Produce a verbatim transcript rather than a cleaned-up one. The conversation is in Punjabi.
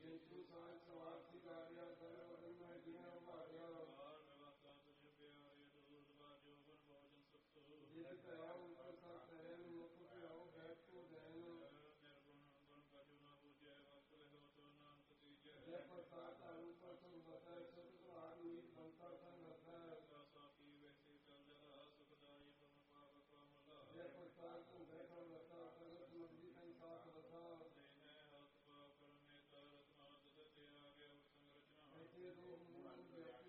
ਜੇਤੂ ਸਾਂਝ ਸਵਾਰਥੀ ਕਾਰਿਆ ਸਰਵ ਵਦਨ ਮਹਿ ਜਿਨੈ ਉਭਾਰਿਆ ਜਿਹ ਭਇਆ ਉਪਰ ਸਤ ਰਹਿਣ ਮੁਖ ਭਿਆਉ ਬੈਠ ਕੋ ਦੈਨ ਜੈ ਪ੍ਰਸਾਦ ਧਰਮ ਪਰਸਨ ਬਸੈ ਸਤ ਸੁਹਾਗ ਮੀਤ ਬੰਤਾ ਸੰਗ ਹਸੈ ਜੈ ਪ੍ਰਸਾਦ ਤੂੰ ਬੈਠਾ ਲਤਾ ਕਰਤ ਮੰਦੀ ਸੰਸਾਰ ਬਸਾ ਐਸੇ ਦੋ ਮੂਲ ਵਿਅਕਤੀ